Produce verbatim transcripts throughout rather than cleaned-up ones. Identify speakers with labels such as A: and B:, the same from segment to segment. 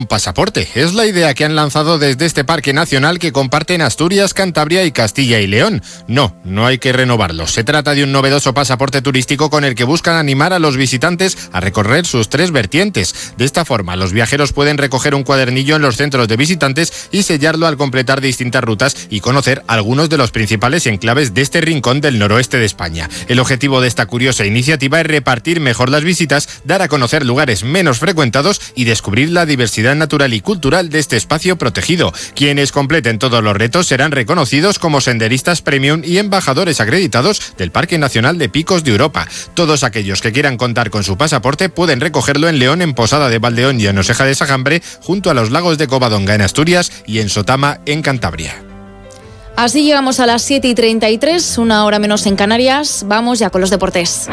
A: Un pasaporte es la idea que han lanzado desde este parque nacional que comparten Asturias, Cantabria y Castilla y León. No, no hay que renovarlo. Se trata de un novedoso pasaporte turístico con el que buscan animar a los visitantes a recorrer sus tres vertientes. De esta forma, los viajeros pueden recoger un cuadernillo en los centros de visitantes y sellarlo al completar distintas rutas y conocer algunos de los principales enclaves de este rincón del noroeste de España. El objetivo de esta curiosa iniciativa es repartir mejor las visitas, dar a conocer lugares menos frecuentados y descubrir la diversidad natural y cultural de este espacio protegido. Quienes completen todos los retos serán reconocidos como senderistas premium y embajadores acreditados del Parque Nacional de Picos de Europa. Todos aquellos que quieran contar con su pasaporte pueden recogerlo en León, en Posada de Valdeón y en Oseja de Sajambre, junto a los lagos de Covadonga en Asturias y en Sotama en Cantabria.
B: Así llegamos a las siete y treinta y tres, una hora menos en Canarias. Vamos ya con los deportes.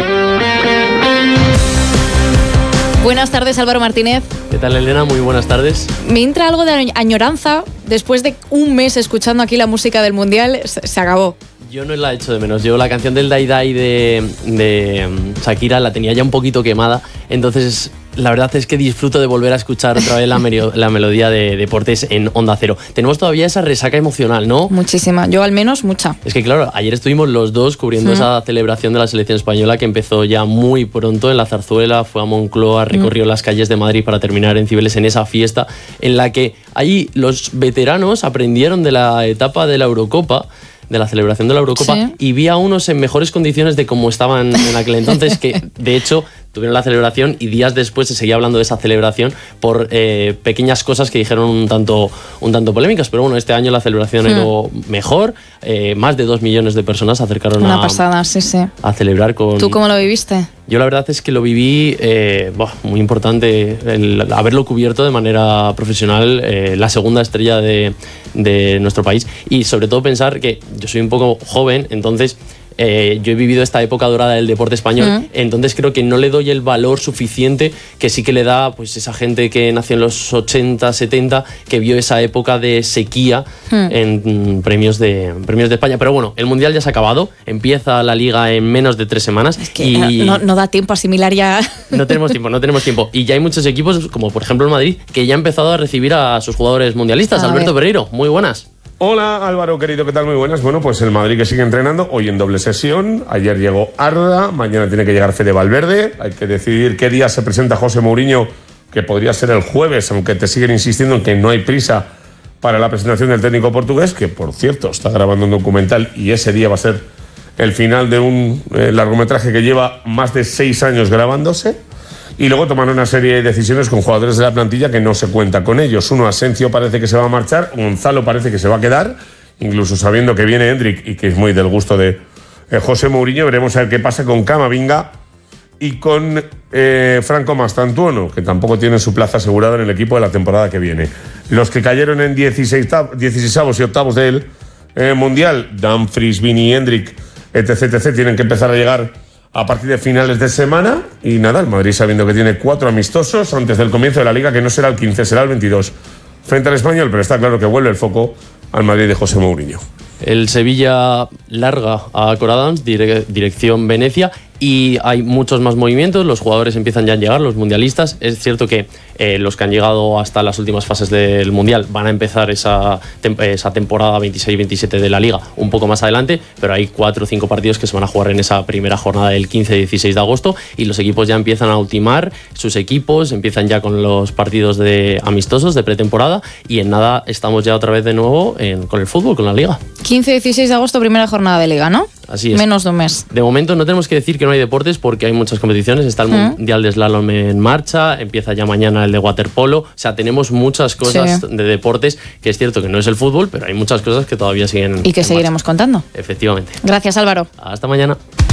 B: Buenas tardes, Álvaro Martínez.
C: ¿Qué tal, Elena? Muy buenas tardes.
B: Me entra algo de añoranza después de un mes escuchando aquí la música del Mundial. Se, se acabó.
C: Yo no la he hecho de menos. Yo la canción del Dai Dai de, de Shakira la tenía ya un poquito quemada. Entonces, la verdad es que disfruto de volver a escuchar otra vez la, merio, la melodía de Deportes en Onda Cero. Tenemos todavía esa resaca emocional, ¿no?
B: Muchísima. Yo al menos mucha.
C: Es que claro, ayer estuvimos los dos cubriendo mm. esa celebración de la selección española que empezó ya muy pronto en la Zarzuela, fue a Moncloa, recorrió mm. las calles de Madrid para terminar en Cibeles en esa fiesta en la que allí los veteranos aprendieron de la etapa de la Eurocopa, de la celebración de la Eurocopa, sí. Y vi a unos en mejores condiciones de cómo estaban en aquel entonces, que de hecho tuvieron la celebración y días después se seguía hablando de esa celebración por eh, pequeñas cosas que dijeron un tanto, un tanto polémicas, pero bueno, este año la celebración ha ido hmm. mejor, eh, más de dos millones de personas se acercaron
B: Una
C: a,
B: pasada, sí, sí.
C: a celebrar con...
B: ¿Tú cómo lo viviste?
C: Yo la verdad es que lo viví eh, bah, muy importante, el haberlo cubierto de manera profesional, eh, la segunda estrella de, de nuestro país, y sobre todo pensar que yo soy un poco joven, entonces... Eh, yo he vivido esta época dorada del deporte español, uh-huh. entonces creo que no le doy el valor suficiente que sí que le da pues esa gente que nació en los ochenta, setenta, que vio esa época de sequía uh-huh. en premios de, premios de España. Pero bueno, el Mundial ya se ha acabado, empieza la Liga en menos de tres semanas.
B: Es que
C: y
B: no, no da tiempo a asimilar ya.
C: No tenemos tiempo, no tenemos tiempo. Y ya hay muchos equipos, como por ejemplo el Madrid, que ya ha empezado a recibir a sus jugadores mundialistas. A Alberto ver. Pereiro, muy buenas.
D: Hola Álvaro, querido, ¿qué tal? Muy buenas. Bueno, pues el Madrid que sigue entrenando, hoy en doble sesión. Ayer llegó Arda, mañana tiene que llegar Fede Valverde. Hay que decidir qué día se presenta José Mourinho, que podría ser el jueves, aunque te siguen insistiendo en que no hay prisa para la presentación del técnico portugués, que por cierto está grabando un documental y ese día va a ser el final de un eh, largometraje que lleva más de seis años grabándose. Y luego tomaron una serie de decisiones con jugadores de la plantilla que no se cuenta con ellos. Uno, Asencio, parece que se va a marchar. Gonzalo parece que se va a quedar, incluso sabiendo que viene Hendrik y que es muy del gusto de eh, José Mourinho. Veremos a ver qué pasa con Camavinga y con eh, Franco Mastantuono, que tampoco tiene su plaza asegurada en el equipo de la temporada que viene. Los que cayeron en dieciseisavos y octavos del eh, Mundial, Dumfries, Vini, Hendrik, etc, etc, tienen que empezar a llegar a partir de finales de semana. Y nada, el Madrid sabiendo que tiene cuatro amistosos antes del comienzo de la Liga, que no será el quince, será el veintidós frente al Español, pero está claro que vuelve el foco al Madrid de José Mourinho.
C: El Sevilla larga a Cor Adams, dire- dirección Venecia, y hay muchos más movimientos, los jugadores empiezan ya a llegar, los mundialistas. Es cierto que eh, los que han llegado hasta las últimas fases del Mundial van a empezar esa, tem- esa temporada veintiséis veintisiete de la Liga un poco más adelante, pero hay cuatro o cinco partidos que se van a jugar en esa primera jornada del quince dieciséis de agosto, y los equipos ya empiezan a ultimar sus equipos, empiezan ya con los partidos de amistosos de pretemporada, y en nada estamos ya otra vez de nuevo en, con el fútbol, con la Liga.
B: quince dieciséis de agosto, primera jornada de Liga, ¿no?
C: Así es.
B: Menos de un mes.
C: De momento no tenemos que decir que no hay deportes porque hay muchas competiciones. Está el ¿Mm? Mundial de Slalom en marcha, empieza ya mañana el de waterpolo. O sea, tenemos muchas cosas sí. de deportes, que es cierto que no es el fútbol, pero hay muchas cosas que todavía siguen.
B: Y que seguiremos marcha. contando.
C: Efectivamente.
B: Gracias, Álvaro.
C: Hasta mañana.